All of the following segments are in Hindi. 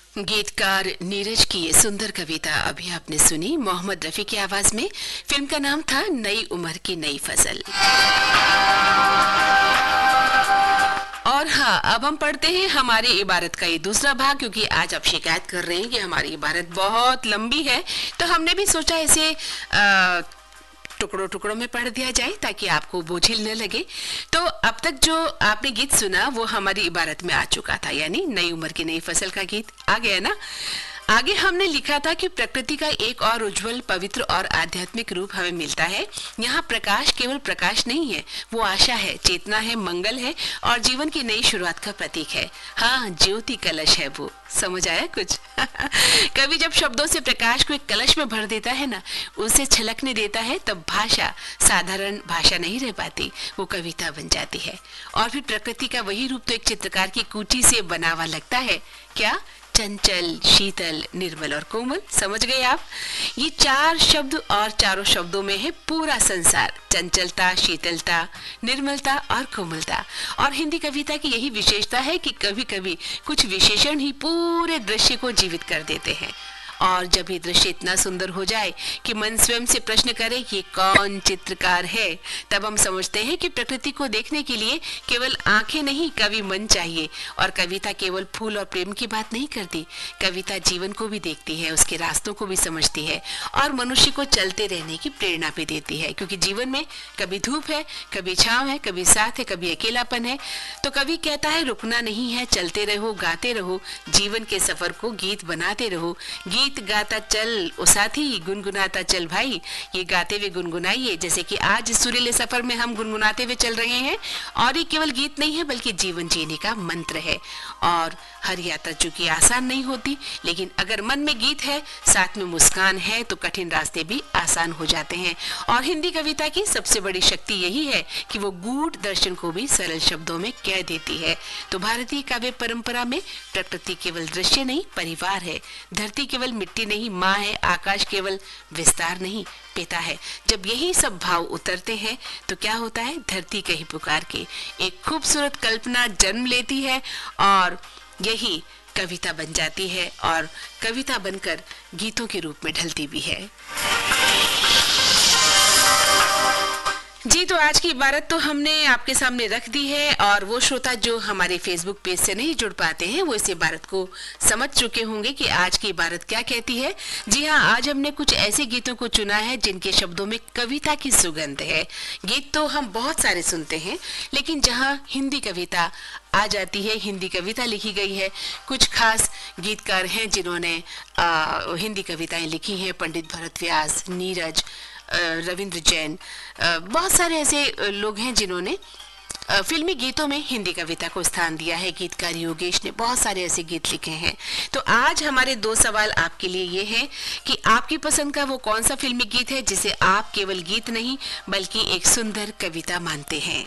गीतकार नीरज की ये सुंदर कविता अभी आपने सुनी मोहम्मद रफी की आवाज में। फिल्म का नाम था नई उम्र की नई फसल। और हाँ, अब हम पढ़ते हैं हमारी इबारत का ये दूसरा भाग, क्योंकि आज आप शिकायत कर रहे हैं कि हमारी इबारत बहुत लंबी है, तो हमने भी सोचा इसे टुकड़ों टुकड़ों में पढ़ दिया जाए ताकि आपको बोझिल न लगे। तो अब तक जो आपने गीत सुना वो हमारी इबारत में आ चुका था, यानी नई उम्र की नई फसल का गीत आ गया ना। आगे हमने लिखा था कि प्रकृति का एक और उज्जवल, पवित्र और आध्यात्मिक रूप हमें मिलता है। यहाँ प्रकाश केवल प्रकाश नहीं है, वो आशा है, चेतना है, मंगल है और जीवन की नई शुरुआत का प्रतीक है। हाँ, ज्योति कलश है वो। समझ आया कुछ? कवि जब शब्दों से प्रकाश को एक कलश में भर देता है ना, उसे छलकने देता है, तब भाषा साधारण भाषा नहीं रह पाती, वो कविता बन जाती है। और फिर प्रकृति का वही रूप तो एक चित्रकार की कुची से बना हुआ लगता है। क्या? चंचल, शीतल, निर्मल और कोमल। समझ गए आप? ये चार शब्द और चारों शब्दों में है पूरा संसार। चंचलता, शीतलता, निर्मलता और कोमलता। और हिंदी कविता की यही विशेषता है कि कभी कभी कुछ विशेषण ही पूरे दृश्य को जीवित कर देते हैं। और जब ये दृश्य इतना सुंदर हो जाए कि मन स्वयं से प्रश्न करे ये कौन चित्रकार है, तब हम समझते हैं कि प्रकृति को देखने के लिए केवल आंखें नहीं, कवि मन चाहिए। और कविता केवल फूल और प्रेम की बात नहीं करती, कविता जीवन को भी देखती है, उसके रास्तों को भी समझती है और मनुष्य को चलते रहने की प्रेरणा भी देती है। क्योंकि जीवन में कभी धूप है, कभी छांव है, कभी साथ है, कभी अकेलापन है। तो कवि कहता है रुकना नहीं है, चलते रहो, गाते रहो, जीवन के सफर को गीत बनाते रहो। गीत गाता चल ओ साथी, गुनगुनाता चल भाई। ये गाते हुए गुनगुनाइए, जैसे कि आज इस सुरीले सफर में हम गुनगुनाते हुए चल रहे हैं। और ये केवल गीत नहीं है बल्कि जीवन जीने का मंत्र है। और हर यात्रा चूंकि आसान नहीं होती, लेकिन अगर मन में गीत है, साथ में मुस्कान है, तो कठिन रास्ते भी आसान हो जाते हैं। और हिंदी कविता की सबसे बड़ी शक्ति यही है कि वो गूढ़ दर्शन को भी सरल शब्दों में कह देती है। तो भारतीय काव्य परंपरा में प्रकृति केवल दृश्य नहीं, परिवार है। धरती केवल मिट्टी नहीं, माँ है। आकाश केवल विस्तार नहीं, पिता है। जब यही सब भाव उतरते हैं तो क्या होता है? धरती कहीं पुकार के एक खूबसूरत कल्पना जन्म लेती है और यही कविता बन जाती है और कविता बनकर गीतों के रूप में ढलती भी है। जी, तो आज की इबारत तो हमने आपके सामने रख दी है और वो श्रोता जो हमारे फेसबुक पेज से नहीं जुड़ पाते हैं वो इस इबारत को समझ चुके होंगे कि आज की इबारत क्या कहती है। जी हाँ, आज हमने कुछ ऐसे गीतों को चुना है जिनके शब्दों में कविता की सुगंध है। गीत तो हम बहुत सारे सुनते हैं, लेकिन जहाँ हिंदी कविता आ जाती है, हिंदी कविता लिखी गई है, कुछ खास गीतकार हैं जिन्होंने हिंदी कविताएं लिखी हैं। पंडित भरत व्यास, नीरज, रविंद्र जैन, बहुत सारे ऐसे लोग हैं जिन्होंने फिल्मी गीतों में हिंदी कविता को स्थान दिया है। गीतकार योगेश ने बहुत सारे ऐसे गीत लिखे हैं। तो आज हमारे दो सवाल आपके लिए ये हैं कि आपकी पसंद का वो कौन सा फिल्मी गीत है जिसे आप केवल गीत नहीं बल्कि एक सुंदर कविता मानते हैं।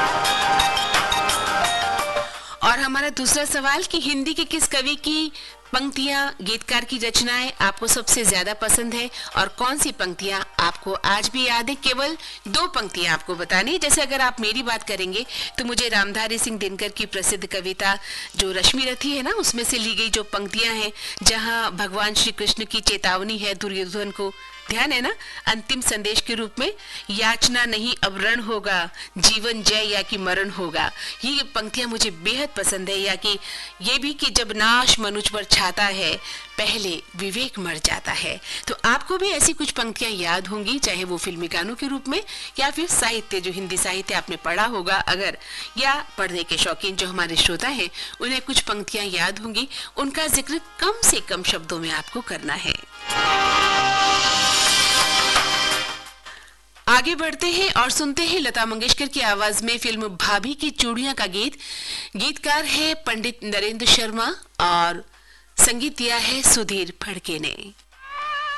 और हमारा दूसरा सवाल कि हिंदी के किस कवि की पंक्तियां, गीतकार की रचनाएं आपको सबसे ज्यादा पसंद है और कौन सी पंक्तियां आपको आज भी याद है। केवल दो पंक्तियां आपको बतानी। जैसे अगर आप मेरी बात करेंगे तो मुझे रामधारी सिंह दिनकर की प्रसिद्ध कविता जो रश्मि रथी है ना, उसमें से ली गई जो पंक्तियां हैं, जहां भगवान श्री कृष्ण की चेतावनी है दुर्योधन को, ध्यान है ना, अंतिम संदेश के रूप में, याचना नहीं अब रण होगा, जीवन जय या कि मरण होगा। ये पंक्तियां मुझे बेहद पसंद है। या कि ये भी कि जब नाश मनुष्य पर छाता है, पहले विवेक मर जाता है। तो आपको भी ऐसी कुछ पंक्तियां याद होंगी, चाहे वो फिल्मी गानों के रूप में या फिर साहित्य, जो हिंदी साहित्य आपने पढ़ा होगा अगर, या पढ़ने के शौकीन जो हमारे श्रोता हैं उन्हें कुछ पंक्तियां याद होंगी। उनका जिक्र कम से कम शब्दों में आपको करना है। आगे बढ़ते हैं और सुनते हैं लता मंगेशकर की आवाज में फिल्म भाभी की चूड़ियां का गीत। गीतकार है पंडित नरेंद्र शर्मा और संगीत दिया है सुधीर फड़के ने।